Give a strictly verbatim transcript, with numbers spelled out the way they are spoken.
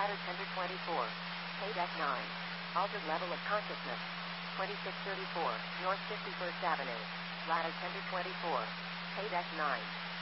Ladder Tender twenty-four. Paid F nine. Altered level of consciousness. twenty-six thirty-four, North fifty-first Avenue. Ladder Tender twenty-four. Paid F nine.